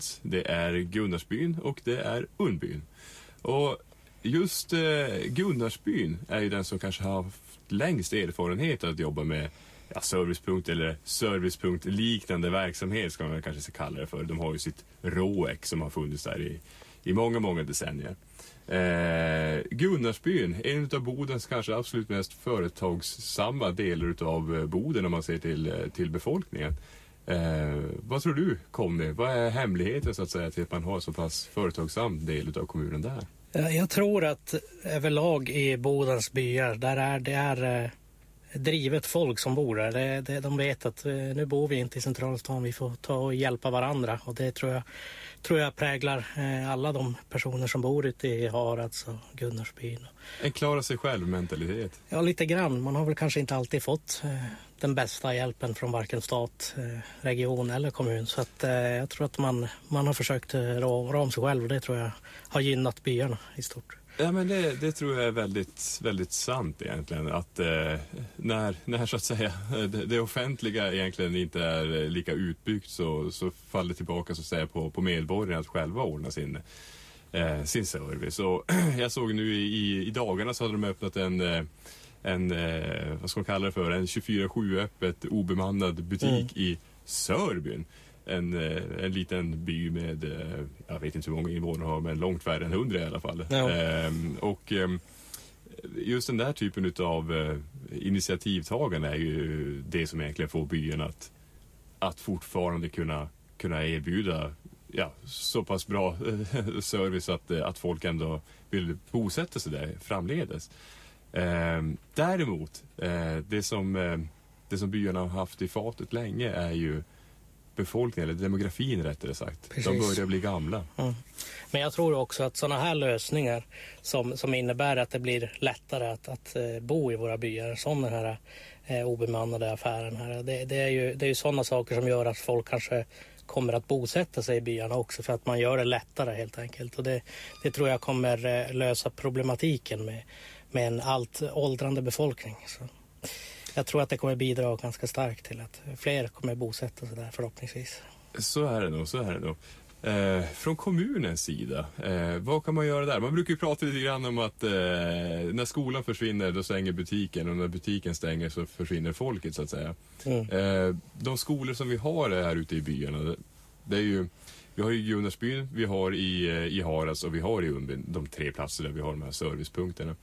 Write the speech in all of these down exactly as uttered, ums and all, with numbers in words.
Det är Gunnarsbyn och det är Unnbyn. Och just eh, Gunnarsbyn är ju den som kanske har haft längst erfarenhet att jobba med ja, servicepunkt eller servicepunkt liknande verksamhet ska man kanske kalla det för. De har ju sitt R O E C som har funnits där i, i många, många decennier. Eh, Gunnarsbyn, en av Bodens kanske absolut mest företagssamma delar av Boden om man ser till, till befolkningen. Eh, vad tror du, Conny? Vad är hemligheten så att säga till att man har så pass företagsam del av kommunen där? Jag tror att överlag i Bodens byar, där är det är drivet folk som bor där. Det, det, de vet att nu bor vi inte i centralstan, vi får ta och hjälpa varandra. Och det tror jag, tror jag präglar alla de personer som bor ute i Harads och Gunnarsbyn. En klara sig själv mentalitet? Ja, lite grann. Man har väl kanske inte alltid fått den bästa hjälpen från varken stat, region eller kommun. Så att, jag tror att man, man har försökt rå om sig själv och det tror jag har gynnat byarna i stort. Ja, men det, det tror jag är väldigt, väldigt sant egentligen. Att eh, när, när så att säga det, det offentliga egentligen inte är lika utbyggt så, så faller tillbaka så att säga på, på medborgarna att själva ordna sin, eh, sin service. Och jag såg nu i, i dagarna så hade de öppnat en, en eh, vad ska man kalla det för, en tjugofyra sju öppet obemannad butik mm. i Sörbyn. En, en liten by med, jag vet inte hur många invånare har, men långt färre än hundra i alla fall. Ja. Ehm, och just den där typen av initiativtagande är ju det som egentligen får byn att, att fortfarande kunna, kunna erbjuda ja, så pass bra service att, att folk ändå vill bosätta sig där framledes. Ehm, däremot, det som, det som byarna har haft i fatet länge är ju befolkningen, eller demografin rättare sagt. Precis. De börjar bli gamla. Mm. Men jag tror också att sådana här lösningar som, som innebär att det blir lättare att, att bo i våra byar, som den här eh, obemannade affären här, det, det är ju, det är ju sådana saker som gör att folk kanske kommer att bosätta sig i byarna också för att man gör det lättare helt enkelt. Och det, det tror jag kommer lösa problematiken med, med en allt åldrande befolkning. Så jag tror att det kommer bidra ganska starkt till att fler kommer bosätta sig där förhoppningsvis. Så är det nog, så är det nog. Eh, från kommunens sida, eh, vad kan man göra där? Man brukar ju prata lite grann om att eh, när skolan försvinner då stänger butiken och när butiken stänger så försvinner folket så att säga. Mm. Eh, de skolor som vi har här ute i byarna, det är ju, vi har i Gunnarsbyn, vi har i, i Harads och vi har i Unnbyn, de tre platser där vi har de här servicepunkterna.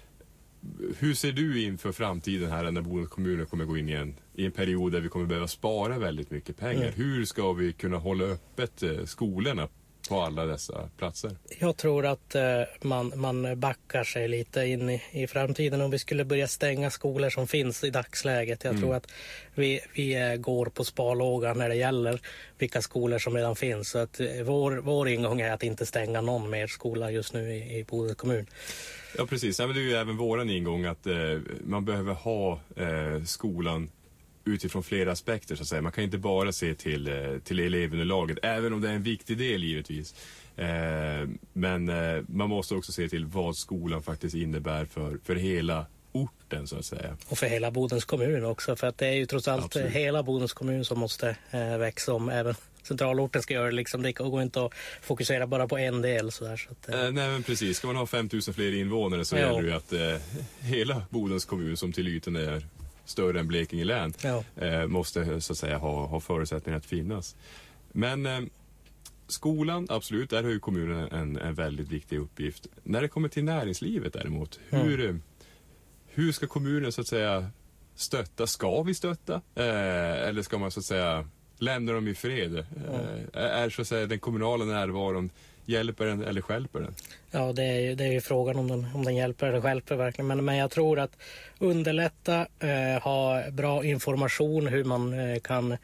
Hur ser du inför framtiden här när Bodens kommun kommer gå in i en, i en period där vi kommer behöva spara väldigt mycket pengar? Mm. Hur ska vi kunna hålla öppet eh, skolorna på alla dessa platser? Jag tror att eh, man, man backar sig lite in i, i framtiden om vi skulle börja stänga skolor som finns i dagsläget. Jag mm. tror att vi, vi eh, går på sparlågan när det gäller vilka skolor som redan finns. Så att, eh, vår, vår ingång är att inte stänga någon mer skola just nu i, i Bodens kommun. Ja, precis. Ja, men det är ju även våran ingång att eh, man behöver ha eh, skolan utifrån flera aspekter så att säga. Man kan inte bara se till, eh, till elevunderlaget, även om det är en viktig del givetvis. Eh, men eh, man måste också se till vad skolan faktiskt innebär för, för hela orten så att säga. Och för hela Bodens kommun också, för att det är ju trots allt Absolut. hela Bodens kommun som måste eh, växa om även centralorten ska göra det. Liksom, det går inte att fokusera bara på en del. Så där, så att, eh. eh, nej men precis, ska man ha fem tusen fler invånare så ja. Gäller det ju att eh, hela Bodens kommun som till ytan är större än Blekinge län ja. eh, måste så att säga ha, ha förutsättningar att finnas. Men eh, skolan, absolut, där har ju kommunen en, en väldigt viktig uppgift. När det kommer till näringslivet däremot, hur, mm. hur ska kommunen så att säga stötta? Ska vi stötta? Eh, eller ska man så att säga lämna dem i fred? Mm. Eh, är så att säga den kommunala närvaron, hjälper den eller stjälper den? Ja, det är ju, det är ju frågan om den, om den hjälper eller stjälper verkligen. Men, men jag tror att underlätta, eh, ha bra information hur man eh, kan,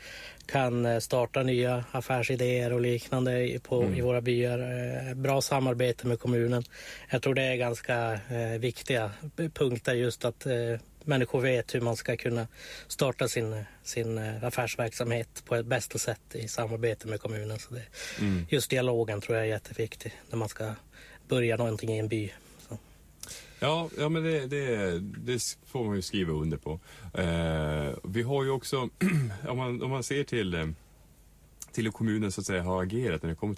kan starta nya affärsidéer och liknande på, mm. i våra byar. Eh, bra samarbete med kommunen. Jag tror det är ganska eh, viktiga punkter just att eh, människor vet hur man ska kunna starta sin, sin affärsverksamhet på ett bästa sätt i samarbete med kommunen. Så det, mm. just dialogen tror jag är jätteviktig när man ska börja någonting i en by. Så. Ja, ja, men det, det, det får man ju skriva under på. Eh, vi har ju också, om man, om man ser till, till hur kommunen så att säga har agerat när det kommer